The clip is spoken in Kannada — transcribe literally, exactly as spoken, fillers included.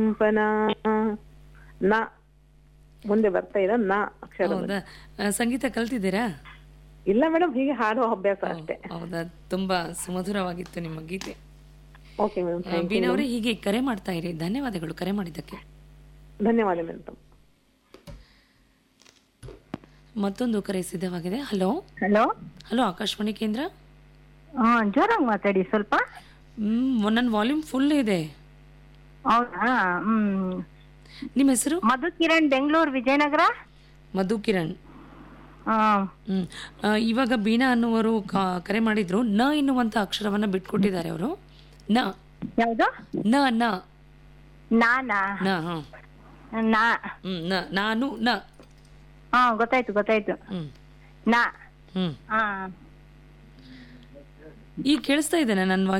ಕಂಪನ ನ ಮುಂದೆ ಬರ್ತಾ ಇದೆ ನ ಅಕ್ಷರ. ಹೌದಾ? ಆ, ಸಂಗೀತ ಕಲ್ತಿದ್ದೀರಾ? ಇಲ್ಲ ಮೇಡಮ್, ಹೀಗೆ ಹಾಡುವ ಅಭ್ಯಾಸ ಅಷ್ಟೇ. ಹೌದಾ? ತುಂಬಾ ಸುಮಧುರವಾಗಿತ್ತು ನಿಮ್ಮ ಗೀತೆ. ಓಕೆ ಮೇಡಮ್, ಆ, ಬೀನಾ ಅವರೇ, ಹೀಗೆ ಕರೆ ಮಾಡ್ತಾ ಇರಿ. ಧನ್ಯವಾದಗಳು ಕರೆ ಮಾಡಿದ್ದಕ್ಕೆ. ಧನ್ಯವಾದ ಮೇಡಮ್. ಮತ್ತೊಂದು ಕರೆ ಸಿದ್ಧವಾಗಿದೆ. ಹಲೋ ಹಲೋ ಹಲೋ, ಆಕಾಶವಾಣಿ ಕೇಂದ್ರ. ಹಾ, ಜೋರಾಗಿ ಮಾತಾಡಿ ಸ್ವಲ್ಪ. ಹ್ಮ್ ನನ್ನ ವಾಲ್ಯೂಮ್ ಫುಲ್ ಇದೆ. ಹೌದಾ? ಹ್ಮ್. ನಿಮ್ಮ ಹೆಸರು? ಮಧು ಕಿರಣ್, ಬೆಂಗಳೂರು ವಿಜಯನಗರ. ಮಧು ಕಿರಣ್. ಹಾ. ಹ್ಮ್ ಆ, ಇವಾಗ ಬೀನಾ ಅನ್ನುವರು ಕ- ಕರೆ ಮಾಡಿದ್ರು. ನ ಎನ್ನುವಂತ ಅಕ್ಷರವನ್ನ ಬಿಟ್ಕೊಟ್ಟಿದ್ದಾರೆ ಅವರು. ನ ಯಾವ್ದು? ನ ನ ನಾನಾ? ನ ಹ. ನಾ. ಹ್ಮ್ ನ ನಾನು ನ. ಹಾ, ಗೊತ್ತಾಯ್ತು ಗೊತ್ತಾಯ್ತು. ಹ್ಮ್ ನಾ. ಹ್ಮ್ ಹಾ. ಈಗ ಕೇಳಿಸ್ತಾ ಇದ್ದೇನೆ ನನ್ನ